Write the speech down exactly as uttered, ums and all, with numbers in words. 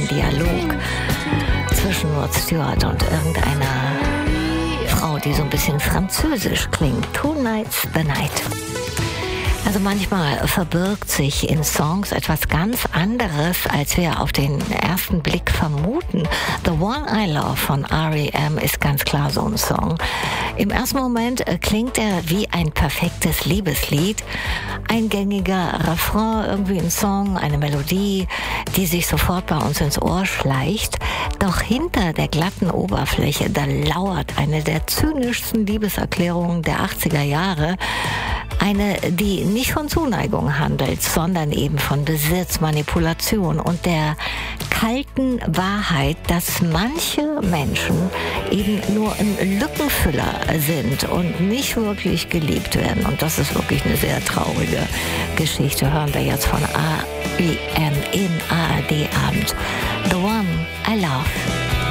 Dialog zwischen Rod Stewart und irgendeiner Frau, die so ein bisschen französisch klingt. Tonight's the Night. Also manchmal verbirgt sich in Songs etwas ganz anderes, als wir auf den ersten Blick vermuten. The One I Love von R E M ist ganz klar so ein Song. Im ersten Moment klingt er wie ein perfektes Liebeslied. Ein gängiger Refrain, irgendwie ein Song, eine Melodie, die sich sofort bei uns ins Ohr schleicht. Doch hinter der glatten Oberfläche, da lauert eine der zynischsten Liebeserklärungen der achtziger Jahre. Eine, die nicht von Zuneigung handelt, sondern eben von Besitz, Manipulation und der kalten Wahrheit, dass manche Menschen eben nur ein Lückenfüller sind und nicht wirklich geliebt werden. Und das ist wirklich eine sehr traurige Geschichte. Hören wir jetzt von R E M im A R D-Abend. The One I Love.